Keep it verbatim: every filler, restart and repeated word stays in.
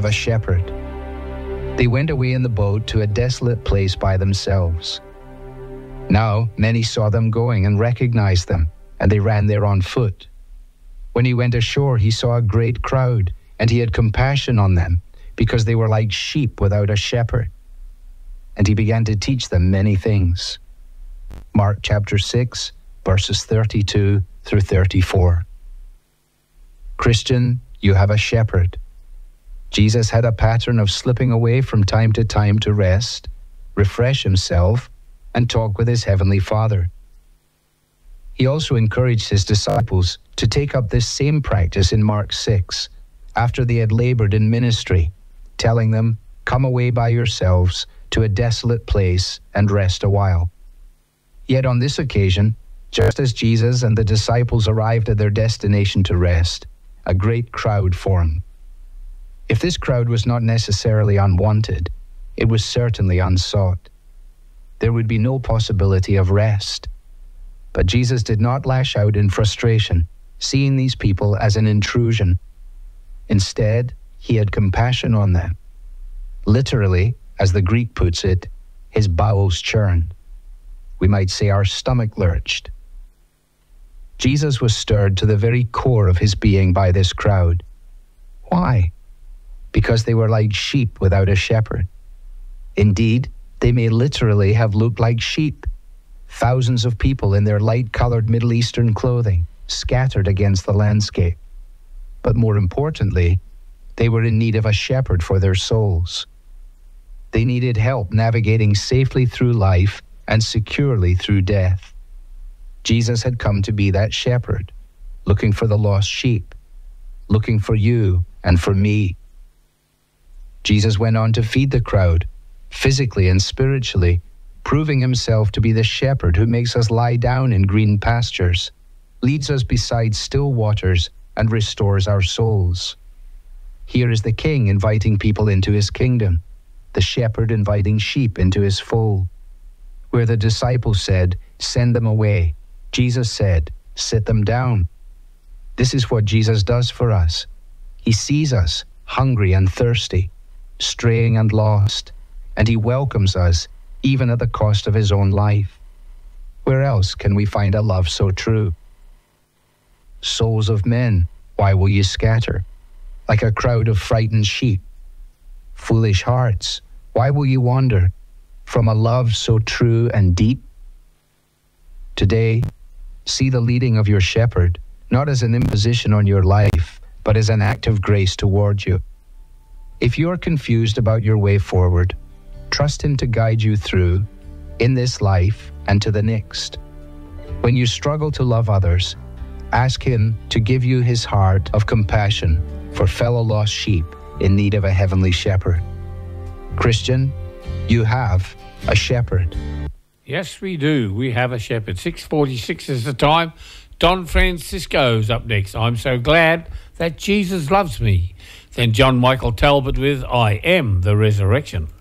have a shepherd." They went away in the boat to a desolate place by themselves. Now many saw them going and recognized them, and they ran there on foot. When he went ashore, he saw a great crowd, and he had compassion on them, because they were like sheep without a shepherd. And he began to teach them many things. Mark chapter six, verses thirty-two through thirty-four. Christian, you have a shepherd. Jesus had a pattern of slipping away from time to time to rest, refresh himself, and talk with his heavenly Father. He also encouraged his disciples to take up this same practice in Mark six, after they had labored in ministry, telling them, "Come away by yourselves to a desolate place and rest a while." Yet on this occasion, just as Jesus and the disciples arrived at their destination to rest, a great crowd formed. If this crowd was not necessarily unwanted, it was certainly unsought. There would be no possibility of rest. But Jesus did not lash out in frustration, seeing these people as an intrusion. Instead, he had compassion on them. Literally, as the Greek puts it, his bowels churned. We might say our stomach lurched. Jesus was stirred to the very core of his being by this crowd. Why? Because they were like sheep without a shepherd. Indeed, they may literally have looked like sheep. Thousands of people in their light-colored Middle Eastern clothing, scattered against the landscape. But more importantly, they were in need of a shepherd for their souls. They needed help navigating safely through life and securely through death. Jesus had come to be that shepherd, looking for the lost sheep, looking for you and for me. Jesus went on to feed the crowd, physically and spiritually, proving himself to be the shepherd who makes us lie down in green pastures, leads us beside still waters, and restores our souls. Here is the king inviting people into his kingdom, the shepherd inviting sheep into his fold. Where the disciples said, "Send them away," Jesus said, "Sit them down." This is what Jesus does for us. He sees us, hungry and thirsty, straying and lost, and he welcomes us, even at the cost of his own life. Where else can we find a love so true? Souls of men, why will you scatter? Like a crowd of frightened sheep. Foolish hearts, why will you wander from a love so true and deep? Today, see the leading of your shepherd, not as an imposition on your life, but as an act of grace toward you. If you are confused about your way forward, trust him to guide you through, in this life and to the next. When you struggle to love others, ask him to give you his heart of compassion for fellow lost sheep in need of a heavenly shepherd. Christian, you have a shepherd. Yes, we do. We have a shepherd. six forty-six is the time. Don Francisco's up next. I'm so glad that Jesus loves me. Then John Michael Talbot with I Am the Resurrection.